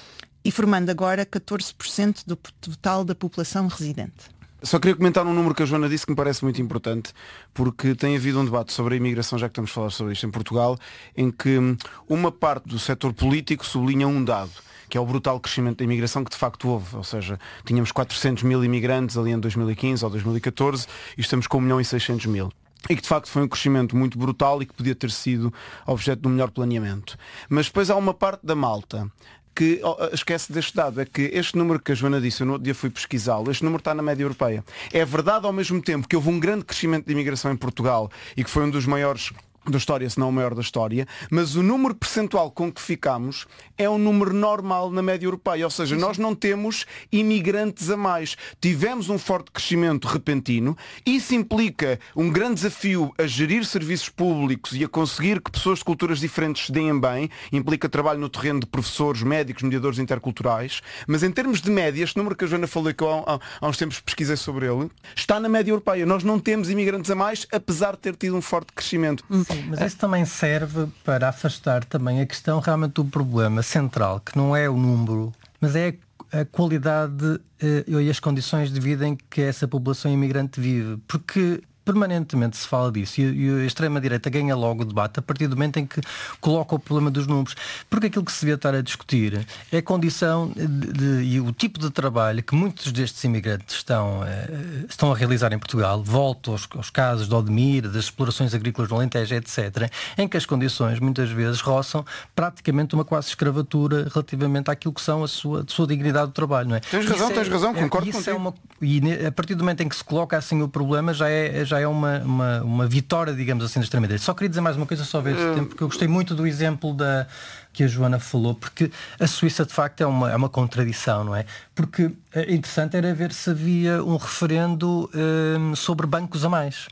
e formando agora catorze por cento do total da população residente. Só queria comentar um número que a Joana disse que me parece muito importante, porque tem havido um debate sobre a imigração, já que estamos a falar sobre isto em Portugal, em que uma parte do setor político sublinha um dado, que é o brutal crescimento da imigração que de facto houve. Ou seja, tínhamos quatrocentos mil imigrantes ali em dois mil e quinze ou dois mil e catorze e estamos com um milhão e seiscentos mil. E que de facto foi um crescimento muito brutal e que podia ter sido objeto de um melhor planeamento. Mas depois há uma parte da malta que esquece deste dado, é que este número que a Joana disse, eu no outro dia fui pesquisá-lo, este número está na média europeia. É verdade ao mesmo tempo que houve um grande crescimento de imigração em Portugal e que foi um dos maiores da história, se não o maior da história, mas o número percentual com que ficamos é um número normal na média europeia, ou seja, nós não temos imigrantes a mais. Tivemos um forte crescimento repentino, isso implica um grande desafio a gerir serviços públicos e a conseguir que pessoas de culturas diferentes se deem bem, implica trabalho no terreno de professores, médicos, mediadores interculturais, mas em termos de média, este número que a Joana falou, que eu há, há uns tempos pesquisei sobre ele, está na média europeia. Nós não temos imigrantes a mais, apesar de ter tido um forte crescimento. Sim, mas isso também serve para afastar também a questão realmente do problema central, que não é o número, mas é a qualidade eh, e as condições de vida em que essa população imigrante vive. Porque permanentemente se fala disso e, e a extrema-direita ganha logo o debate a partir do momento em que coloca o problema dos números. Porque aquilo que se devia estar a discutir é a condição de, de, e o tipo de trabalho que muitos destes imigrantes estão, eh, estão a realizar em Portugal. Volto aos, aos casos de Odmir, das explorações agrícolas no Alentejo, etcétera, em que as condições muitas vezes roçam praticamente uma quase escravatura relativamente àquilo que são a sua, a sua dignidade do trabalho. Não é? Tens razão, isso tens é, razão, é, concordo isso contigo. É uma, e a partir do momento em que se coloca assim o problema já é, já é uma, uma, uma vitória, digamos assim, da extrema-direita. Só queria dizer mais uma coisa, só ver este tempo, porque eu gostei muito do exemplo da, que a Joana falou, porque a Suíça de facto é uma, é uma contradição, não é? Porque é interessante era ver se havia um referendo um, sobre bancos a mais.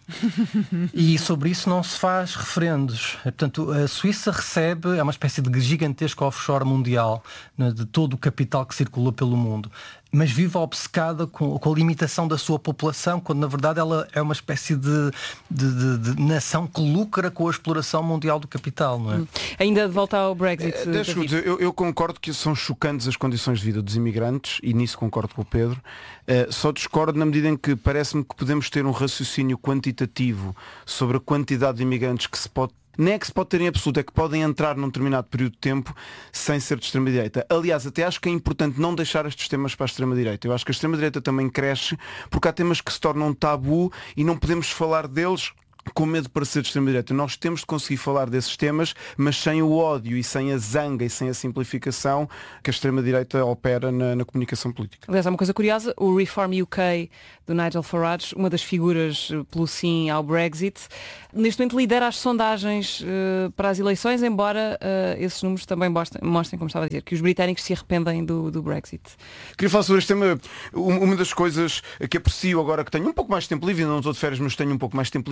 E sobre isso não se faz referendos. Portanto, a Suíça recebe, é uma espécie de gigantesco offshore mundial, né, de todo o capital que circula pelo mundo, mas vive obcecada com, com a limitação da sua população, quando na verdade ela é uma espécie de, de, de, de nação que lucra com a exploração mundial do capital, não é? Hum. Ainda de volta ao Brexit. É, deixa-me dizer, eu, eu concordo que são chocantes as condições de vida dos imigrantes, e nisso concordo com o Pedro. Uh, só discordo na medida em que parece-me que podemos ter um raciocínio quantitativo sobre a quantidade de imigrantes que se pode. Nem é que se pode ter em absoluto, é que podem entrar num determinado período de tempo sem ser de extrema-direita. Aliás, até acho que é importante não deixar estes temas para a extrema-direita. Eu acho que a extrema-direita também cresce porque há temas que se tornam tabu e não podemos falar deles com medo de parecer de extrema-direita. Nós temos de conseguir falar desses temas, mas sem o ódio e sem a zanga e sem a simplificação que a extrema-direita opera na, na comunicação política. Aliás, há uma coisa curiosa, o Reform U K do Nigel Farage, uma das figuras pelo sim ao Brexit, neste momento lidera as sondagens uh, para as eleições, embora uh, esses números também mostrem, mostrem, como estava a dizer, que os britânicos se arrependem do, do Brexit. Queria falar sobre este tema. Uma das coisas que aprecio agora que tenho um pouco mais de tempo livre, não estou de férias, mas tenho um pouco mais de tempo livre, é o ritmo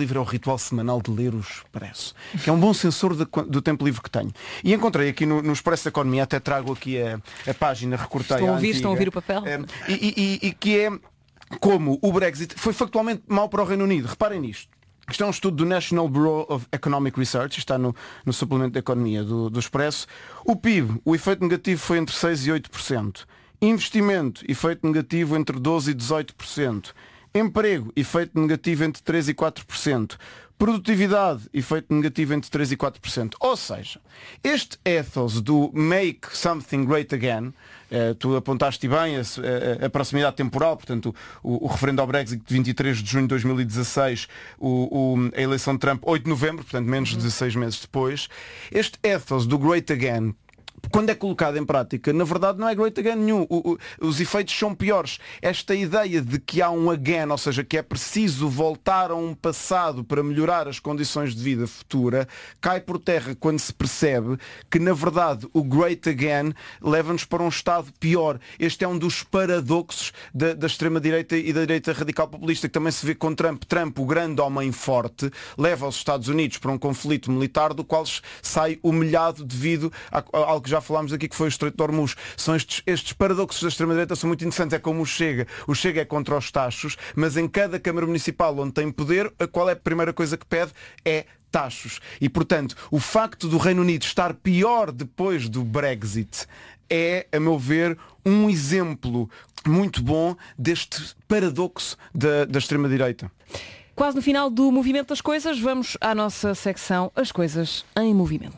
ritual semanal de ler o Expresso, que é um bom sensor de, do tempo livre que tenho. E encontrei aqui no, no Expresso da Economia, até trago aqui a, a página, recortei estão a ouvir, antiga, estão a ouvir o papel? É, e, e, e que é como o Brexit foi factualmente mau para o Reino Unido. Reparem nisto. Isto é um estudo do National Bureau of Economic Research, está no, no suplemento da economia do, do Expresso. O P I B, o efeito negativo foi entre seis e oito por cento. Investimento, efeito negativo entre doze e dezoito por cento. Emprego, efeito negativo entre três e quatro por cento. Produtividade, efeito negativo entre três e quatro por cento. Ou seja, este ethos do Make Something Great Again, eh, tu apontaste bem a, a, a proximidade temporal, portanto o, o referendo ao Brexit de vinte e três de junho de dois mil e dezasseis, o, o, a eleição de Trump oito de novembro, portanto menos de dezasseis meses depois. Este ethos do Great Again, quando é colocado em prática, na verdade não é great again nenhum. O, o, os efeitos são piores. Esta ideia de que há um again, ou seja, que é preciso voltar a um passado para melhorar as condições de vida futura, cai por terra quando se percebe que, na verdade, o great again leva-nos para um estado pior. Este é um dos paradoxos da, da extrema-direita e da direita radical populista, que também se vê com Trump. Trump, o grande homem forte, leva os Estados Unidos para um conflito militar do qual sai humilhado devido a algo que já falámos aqui, que foi o Estreito de Hormuz. São estes, estes paradoxos da extrema-direita, são muito interessantes. É como o Chega. O Chega é contra os taxos, mas em cada Câmara Municipal onde tem poder, a qual é a primeira coisa que pede? É taxos. E, portanto, o facto do Reino Unido estar pior depois do Brexit é, a meu ver, um exemplo muito bom deste paradoxo da, da extrema-direita. Quase no final do Movimento das Coisas, vamos à nossa secção As Coisas em Movimento.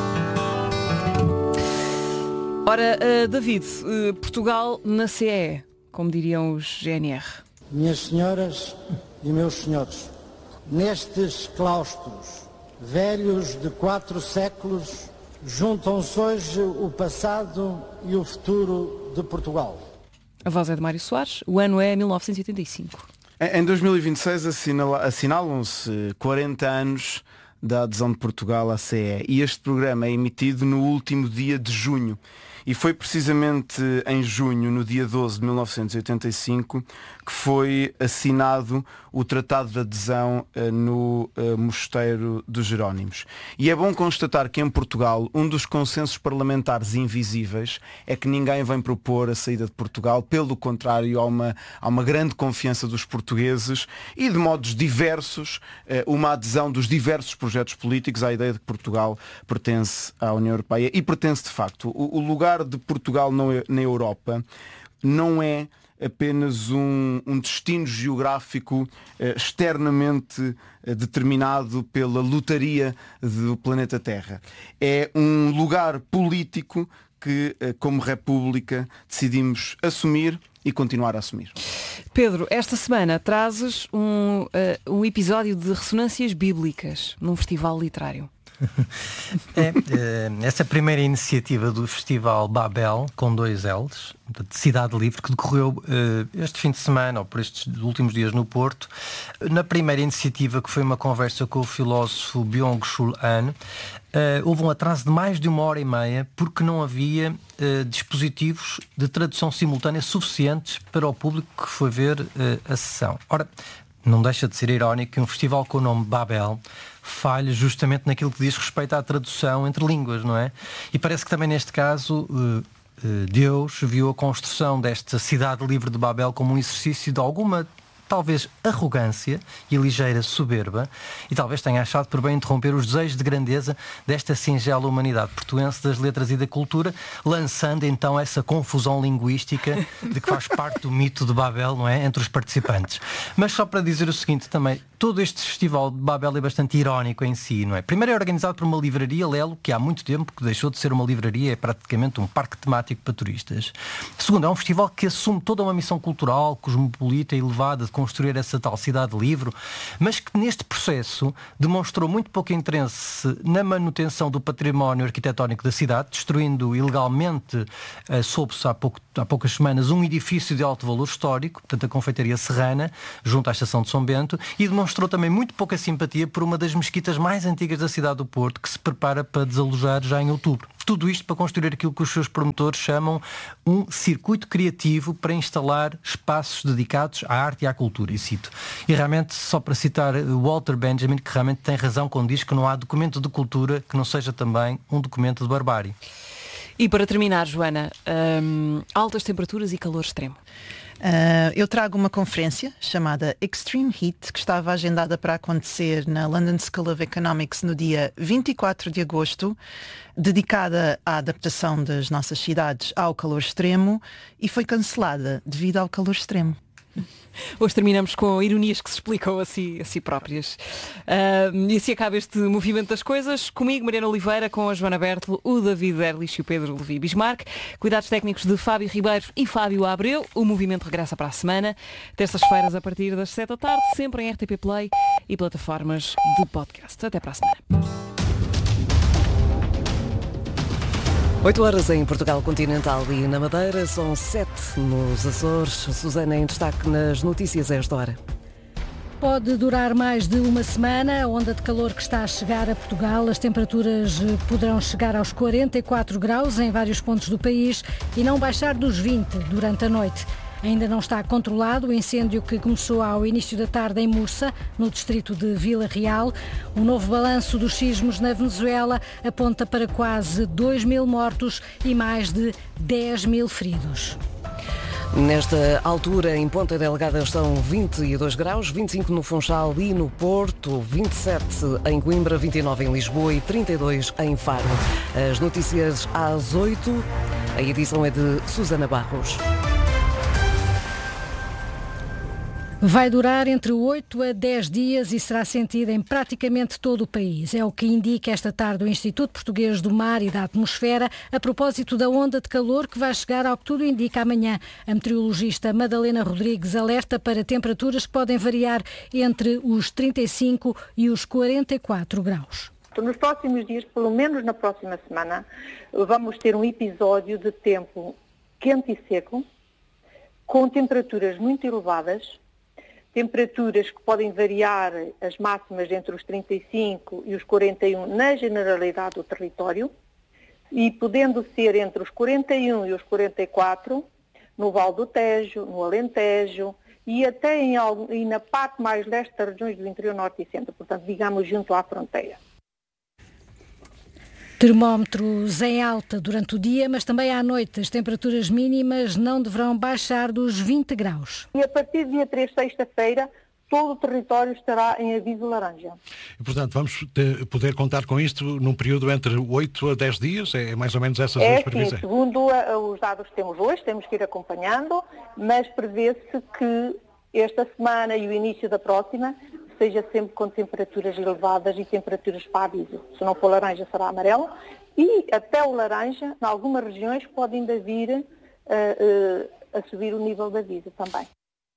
Ora, uh, David, uh, Portugal na C E E, como diriam os G N R. Minhas senhoras e meus senhores, nestes claustros velhos de quatro séculos, juntam-se hoje o passado e o futuro de Portugal. A voz é de Mário Soares, o ano é mil novecentos e oitenta e cinco. Em dois mil e vinte e seis assinala, assinalam-se quarenta anos da adesão de Portugal à C E E e este programa é emitido no último dia de junho. E foi precisamente em junho, no dia doze de mil novecentos e oitenta e cinco, que foi assinado o Tratado de Adesão uh, no uh, Mosteiro dos Jerónimos. E é bom constatar que em Portugal um dos consensos parlamentares invisíveis é que ninguém vem propor a saída de Portugal. Pelo contrário, há uma, há uma grande confiança dos portugueses e de modos diversos, uh, uma adesão dos diversos projetos políticos à ideia de que Portugal pertence à União Europeia e pertence de facto. O, o lugar de Portugal na Europa não é apenas um, um destino geográfico eh, externamente eh, determinado pela lotaria do planeta Terra. É um lugar político que, eh, como República, decidimos assumir e continuar a assumir. Pedro, esta semana trazes um, uh, um episódio de ressonâncias bíblicas num festival literário. É, essa primeira iniciativa do Festival Babel, com dois L's, de Cidade Livre, que decorreu este fim de semana, ou por estes últimos dias no Porto. Na primeira iniciativa, que foi uma conversa com o filósofo Byung-Chul Han, houve um atraso de mais de uma hora e meia, porque não havia dispositivos de tradução simultânea suficientes para o público que foi ver a sessão. Ora, não deixa de ser irónico que um festival com o nome Babel falha justamente naquilo que diz respeito à tradução entre línguas, não é? E parece que também neste caso Deus viu a construção desta cidade livre de Babel como um exercício de alguma, talvez, arrogância e ligeira soberba, e talvez tenha achado por bem interromper os desejos de grandeza desta singela humanidade portuense das letras e da cultura, lançando então essa confusão linguística de que faz parte do mito de Babel, não é? Entre os participantes. Mas só para dizer o seguinte também, todo este festival de Babel é bastante irónico em si, não é? Primeiro é organizado por uma livraria, Lelo, que há muito tempo que deixou de ser uma livraria, é praticamente um parque temático para turistas. Segundo, é um festival que assume toda uma missão cultural, cosmopolita e elevada de construir essa tal cidade livre, mas que neste processo demonstrou muito pouco interesse na manutenção do património arquitetónico da cidade, destruindo ilegalmente, uh, soube-se há, pouco, há poucas semanas, um edifício de alto valor histórico, portanto a Confeitaria Serrana, junto à Estação de São Bento, e demonstrou Mostrou também muito pouca simpatia por uma das mesquitas mais antigas da cidade do Porto, que se prepara para desalojar já em outubro. Tudo isto para construir aquilo que os seus promotores chamam um circuito criativo para instalar espaços dedicados à arte e à cultura, e cito. E realmente, só para citar Walter Benjamin, que realmente tem razão quando diz que não há documento de cultura que não seja também um documento de barbárie. E para terminar, Joana, hum, altas temperaturas e calor extremo. Uh, eu trago uma conferência chamada Extreme Heat, que estava agendada para acontecer na London School of Economics no dia vinte e quatro de agosto, dedicada à adaptação das nossas cidades ao calor extremo, e foi cancelada devido ao calor extremo. Hoje terminamos com ironias que se explicam a si, a si próprias. Uh, e assim acaba este movimento das coisas. Comigo, Mariana Oliveira, com a Joana Bertolo, o David Erlich e o Pedro Levi Bismarck. Cuidados técnicos de Fábio Ribeiro e Fábio Abreu. O movimento regressa para a semana. Terças-feiras a partir das sete da tarde, sempre em R T P Play e plataformas de podcast. Até para a semana. oito horas em Portugal Continental e na Madeira, são sete nos Açores. Susana em destaque nas notícias a esta hora. Pode durar mais de uma semana. A onda de calor que está a chegar a Portugal, as temperaturas poderão chegar aos quarenta e quatro graus em vários pontos do país e não baixar dos vinte durante a noite. Ainda não está controlado o incêndio que começou ao início da tarde em Mursa, no distrito de Vila Real. O novo balanço dos sismos na Venezuela aponta para quase dois mil mortos e mais de dez mil feridos. Nesta altura, em Ponta Delgada estão vinte e dois graus, vinte e cinco no Funchal e no Porto, vinte e sete em Coimbra, vinte e nove em Lisboa e trinta e dois em Faro. As notícias às oito, a edição é de Susana Barros. Vai durar entre oito a dez dias e será sentida em praticamente todo o país. É o que indica esta tarde o Instituto Português do Mar e da Atmosfera a propósito da onda de calor que vai chegar ao que tudo indica amanhã. A meteorologista Madalena Rodrigues alerta para temperaturas que podem variar entre os trinta e cinco e os quarenta e quatro graus. Nos próximos dias, pelo menos na próxima semana, vamos ter um episódio de tempo quente e seco, com temperaturas muito elevadas, temperaturas que podem variar as máximas entre os trinta e cinco e os quarenta e um na generalidade do território e podendo ser entre os quarenta e um e os quarenta e quatro no Val do Tejo, no Alentejo e até em, e na parte mais leste das regiões do interior norte e centro, portanto, digamos, junto à fronteira. Termómetros em alta durante o dia, mas também à noite. As temperaturas mínimas não deverão baixar dos vinte graus. E a partir do dia três, sexta-feira, todo o território estará em aviso laranja. E, portanto, vamos ter, poder contar com isto num período entre oito a dez dias? É mais ou menos essas é, as previsões? Sim, segundo a, os dados que temos hoje, temos que ir acompanhando, mas prevê-se que esta semana e o início da próxima seja sempre com temperaturas elevadas e temperaturas para aviso. Se não for laranja, será amarelo. E até o laranja, em algumas regiões, pode ainda vir uh, uh, a subir o nível de aviso também.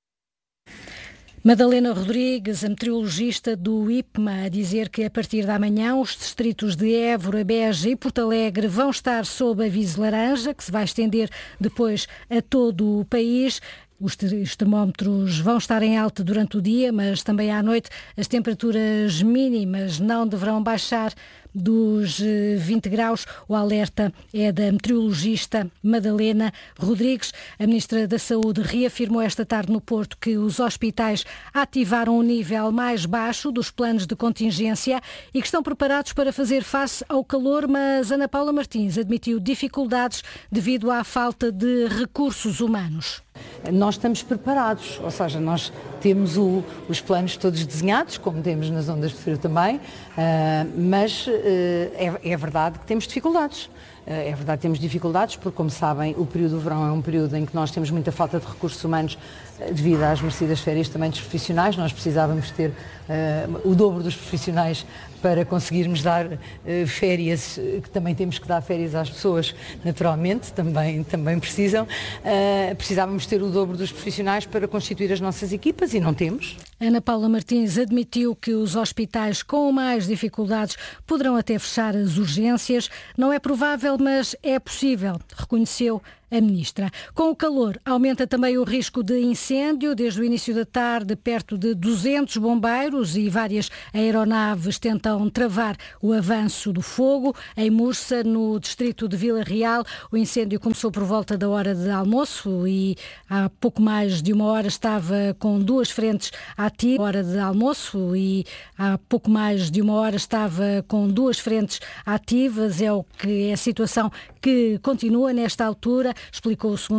Madalena Rodrigues, a meteorologista do I P M A, a dizer que a partir da manhã os distritos de Évora, Beja e Porto Alegre vão estar sob aviso laranja, que se vai estender depois a todo o país. Os termómetros vão estar em alta durante o dia, mas também à noite as temperaturas mínimas não deverão baixar dos vinte graus. O alerta é da meteorologista Madalena Rodrigues. A Ministra da Saúde reafirmou esta tarde no Porto que os hospitais ativaram o nível mais baixo dos planos de contingência e que estão preparados para fazer face ao calor, mas Ana Paula Martins admitiu dificuldades devido à falta de recursos humanos. Nós estamos preparados, ou seja, nós temos o, os planos todos desenhados, como temos nas ondas de frio também, uh, mas uh, é, é verdade que temos dificuldades. Uh, é verdade que temos dificuldades porque, como sabem, o período do verão é um período em que nós temos muita falta de recursos humanos uh, devido às merecidas férias também dos profissionais. Nós precisávamos ter uh, o dobro dos profissionais para conseguirmos dar uh, férias, que também temos que dar férias às pessoas, naturalmente, também, também precisam. Uh, precisávamos ter o dobro dos profissionais para constituir as nossas equipas e não temos. Ana Paula Martins admitiu que os hospitais com mais dificuldades poderão até fechar as urgências. Não é provável, mas é possível, reconheceu a Ministra. Com o calor, aumenta também o risco de incêndio. Desde o início da tarde, perto de duzentos bombeiros e várias aeronaves tentam travar o avanço do fogo. Em Mursa, no distrito de Vila Real, o incêndio começou por volta da hora de almoço e há pouco mais de uma hora estava com duas frentes ativas. Hora de almoço e há pouco mais de uma hora estava com duas frentes ativas. É o que é a situação que continua nesta altura, explicou o segundo